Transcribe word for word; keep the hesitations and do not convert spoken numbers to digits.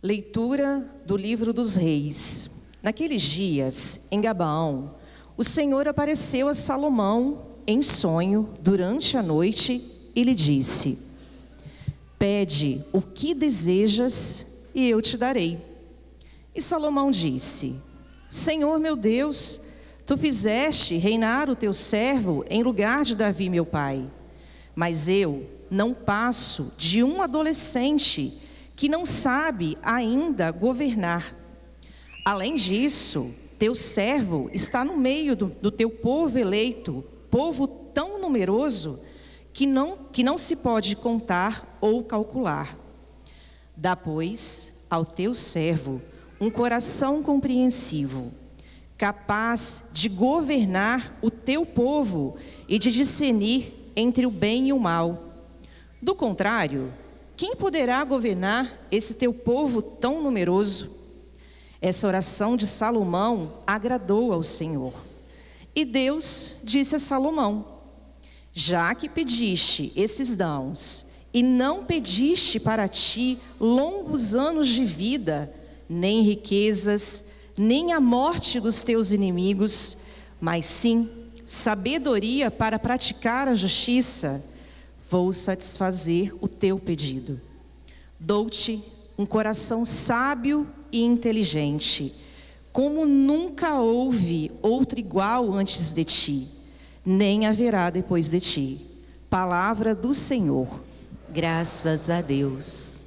Leitura do livro dos Reis. Naqueles dias, em Gabaão, o Senhor apareceu a Salomão em sonho durante a noite e lhe disse: Pede o que desejas e eu te darei. E Salomão disse: Senhor meu Deus, tu fizeste reinar o teu servo em lugar de Davi meu pai. Mas eu não passo de um adolescente que não sabe ainda governar. Além disso, teu servo está no meio do, do teu povo eleito, povo tão numeroso que não, que não se pode contar ou calcular. Dá, pois, ao teu servo um coração compreensivo, capaz de governar o teu povo e de discernir entre o bem e o mal. Do contrário, quem poderá governar esse teu povo tão numeroso? Essa oração de Salomão agradou ao Senhor. E Deus disse a Salomão: já que pediste esses dons e não pediste para ti longos anos de vida, nem riquezas, nem a morte dos teus inimigos, mas sim sabedoria para praticar a justiça, vou satisfazer o teu pedido. Dou-te um coração sábio e inteligente, como nunca houve outro igual antes de ti, nem haverá depois de ti. Palavra do Senhor. Graças a Deus.